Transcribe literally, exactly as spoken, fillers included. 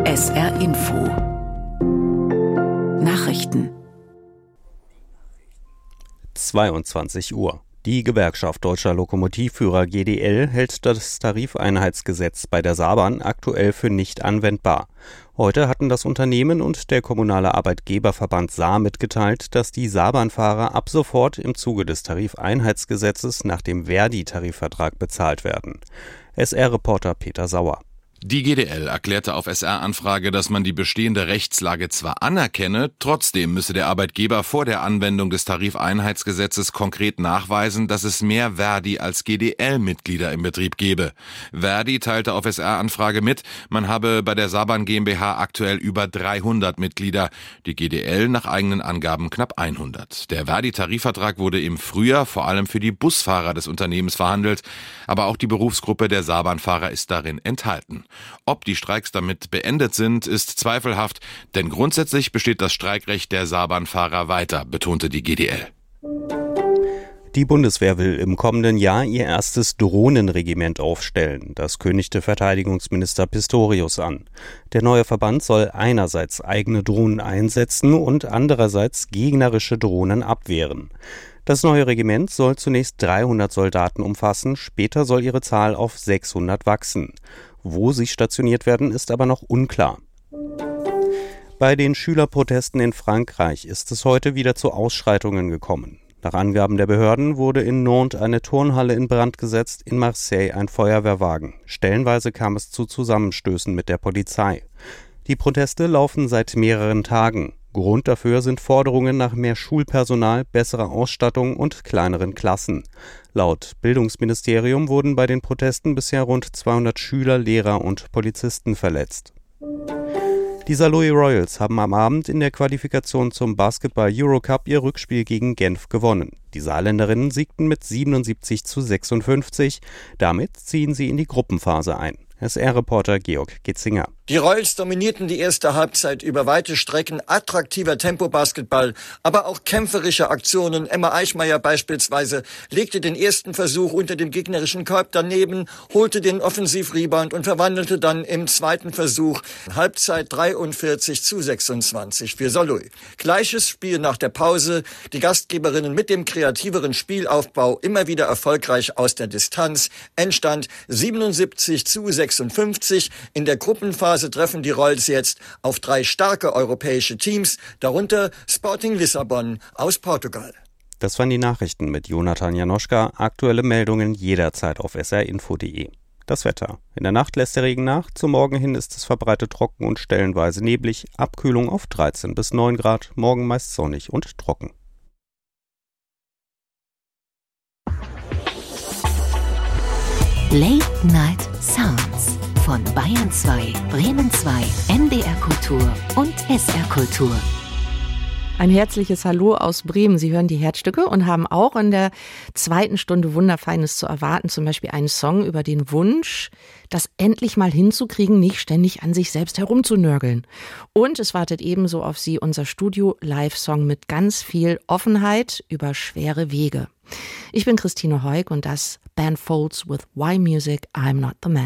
S R Info Nachrichten zweiundzwanzig Uhr. Die Gewerkschaft Deutscher Lokomotivführer G D L hält das Tarifeinheitsgesetz bei der Saarbahn aktuell für nicht anwendbar. Heute hatten das Unternehmen und der kommunale Arbeitgeberverband Saar mitgeteilt, dass die Saarbahnfahrer ab sofort im Zuge des Tarifeinheitsgesetzes nach dem Verdi-Tarifvertrag bezahlt werden. S R-Reporter Peter Sauer. Die G D L erklärte auf S R-Anfrage, dass man die bestehende Rechtslage zwar anerkenne, trotzdem müsse der Arbeitgeber vor der Anwendung des Tarifeinheitsgesetzes konkret nachweisen, dass es mehr Verdi als G D L-Mitglieder im Betrieb gebe. Verdi teilte auf S R-Anfrage mit, man habe bei der Saarbahn GmbH aktuell über dreihundert Mitglieder, die G D L nach eigenen Angaben knapp hundert. Der Verdi-Tarifvertrag wurde im Frühjahr vor allem für die Busfahrer des Unternehmens verhandelt, aber auch die Berufsgruppe der Saarbahnfahrer ist darin enthalten. Ob die Streiks damit beendet sind, ist zweifelhaft, denn grundsätzlich besteht das Streikrecht der Saarbahnfahrer weiter, betonte die G D L. Die Bundeswehr will im kommenden Jahr ihr erstes Drohnenregiment aufstellen. Das kündigte Verteidigungsminister Pistorius an. Der neue Verband soll einerseits eigene Drohnen einsetzen und andererseits gegnerische Drohnen abwehren. Das neue Regiment soll zunächst dreihundert Soldaten umfassen, später soll ihre Zahl auf sechshundert wachsen. Wo sie stationiert werden, ist aber noch unklar. Bei den Schülerprotesten in Frankreich ist es heute wieder zu Ausschreitungen gekommen. Nach Angaben der Behörden wurde in Nantes eine Turnhalle in Brand gesetzt, in Marseille ein Feuerwehrwagen. Stellenweise kam es zu Zusammenstößen mit der Polizei. Die Proteste laufen seit mehreren Tagen. Grund dafür sind Forderungen nach mehr Schulpersonal, besserer Ausstattung und kleineren Klassen. Laut Bildungsministerium wurden bei den Protesten bisher rund zweihundert Schüler, Lehrer und Polizisten verletzt. Die Saarlouis Royals haben am Abend in der Qualifikation zum Basketball-Eurocup ihr Rückspiel gegen Genf gewonnen. Die Saarländerinnen siegten mit siebenundsiebzig zu sechsundfünfzig. Damit ziehen sie in die Gruppenphase ein. S R-Reporter Georg Getzinger. Die Royals dominierten die erste Halbzeit über weite Strecken, attraktiver Tempo-Basketball, aber auch kämpferische Aktionen. Emma Eichmeier beispielsweise legte den ersten Versuch unter dem gegnerischen Korb daneben, holte den Offensivrebound und verwandelte dann im zweiten Versuch Halbzeit dreiundvierzig zu sechsundzwanzig für Saarlouis. Gleiches Spiel nach der Pause, die Gastgeberinnen mit dem kreativeren Spielaufbau immer wieder erfolgreich aus der Distanz. Endstand siebenundsiebzig zu sechsundfünfzig. In der Gruppenphase treffen die Royals jetzt auf drei starke europäische Teams, darunter Sporting Lissabon aus Portugal. Das waren die Nachrichten mit Jonathan Janoschka. Aktuelle Meldungen jederzeit auf s r info punkt d e. Das Wetter. In der Nacht lässt der Regen nach. Zum Morgen hin ist es verbreitet trocken und stellenweise neblig. Abkühlung auf dreizehn bis neun Grad. Morgen meist sonnig und trocken. Late Night Sounds von Bayern zwei, Bremen zwei, N D R Kultur und S R Kultur. Ein herzliches Hallo aus Bremen. Sie hören die Herzstücke und haben auch in der zweiten Stunde Wunderfeines zu erwarten. Zum Beispiel einen Song über den Wunsch, das endlich mal hinzukriegen, nicht ständig an sich selbst herumzunörgeln. Und es wartet ebenso auf Sie unser Studio-Live-Song mit ganz viel Offenheit über schwere Wege. Ich bin Christine Heug und das Band Folds with Why Music, I'm Not the Man.